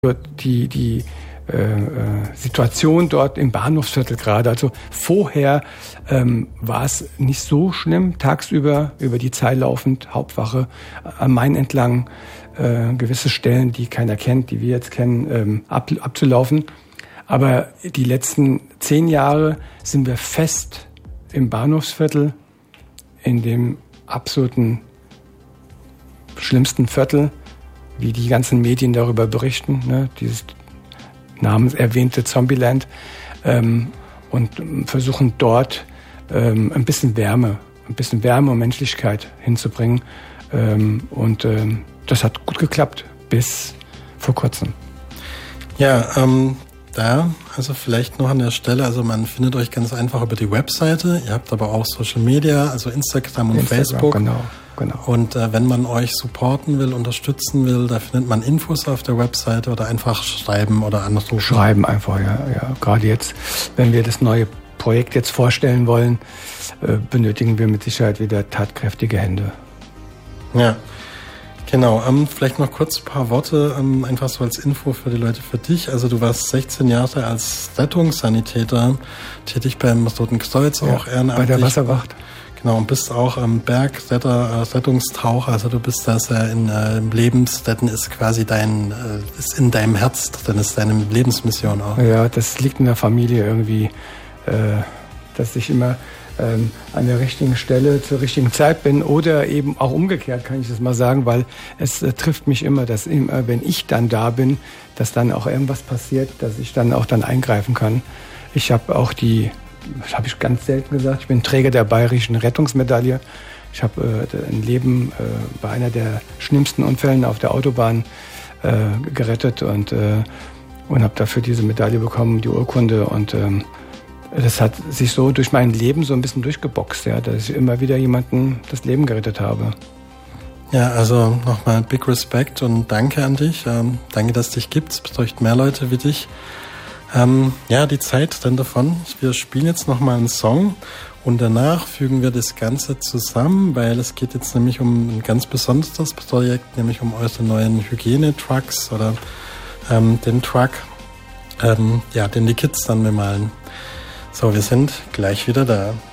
die Situation dort im Bahnhofsviertel gerade. Also vorher war es nicht so schlimm, tagsüber über die Zeil laufend, Hauptwache, am Main entlang, gewisse Stellen, die keiner kennt, die wir jetzt kennen, abzulaufen. Aber die letzten 10 Jahre sind wir fest im Bahnhofsviertel, in dem absoluten schlimmsten Viertel, wie die ganzen Medien darüber berichten, ne? Dieses namenserwähnte Zombieland, und versuchen dort ein bisschen Wärme und Menschlichkeit hinzubringen. Und das hat gut geklappt, bis vor kurzem. Ja, also vielleicht noch an der Stelle, also man findet euch ganz einfach über die Webseite, ihr habt aber auch Social Media, also Instagram und Facebook. Genau. Und wenn man euch supporten will, unterstützen will, da findet man Infos auf der Webseite oder einfach schreiben oder anrufen. Schreiben einfach, ja. Gerade jetzt, wenn wir das neue Projekt jetzt vorstellen wollen, benötigen wir mit Sicherheit wieder tatkräftige Hände. Ja, genau. Vielleicht noch kurz ein paar Worte, einfach so als Info für die Leute, für dich. Also du warst 16 Jahre als Rettungssanitäter tätig beim Roten Kreuz, auch ehrenamtlich. Bei der Wasserwacht. Genau, und bist auch am Bergrettungstaucher, also du bist da sehr in Lebensretten ist quasi ist in deinem Herz drin, ist deine Lebensmission auch. Ja, das liegt in der Familie irgendwie, dass ich immer an der richtigen Stelle zur richtigen Zeit bin oder eben auch umgekehrt, kann ich das mal sagen, weil es trifft mich immer, dass immer, wenn ich dann da bin, dass dann auch irgendwas passiert, dass ich dann auch eingreifen kann. Ich habe auch das habe ich ganz selten gesagt, ich bin Träger der Bayerischen Rettungsmedaille. Ich habe ein Leben bei einer der schlimmsten Unfällen auf der Autobahn gerettet und habe dafür diese Medaille bekommen, die Urkunde. Und das hat sich so durch mein Leben so ein bisschen durchgeboxt, ja, dass ich immer wieder jemandem das Leben gerettet habe. Ja, also nochmal big Respect und danke an dich. Danke, dass es dich gibt. Es bräuchten mehr Leute wie dich. Die Zeit dann davon. Wir spielen jetzt nochmal einen Song und danach fügen wir das Ganze zusammen, weil es geht jetzt nämlich um ein ganz besonderes Projekt, nämlich um eure neuen Hygienetrucks oder den Truck, den die Kids dann bemalen. So, wir sind gleich wieder da.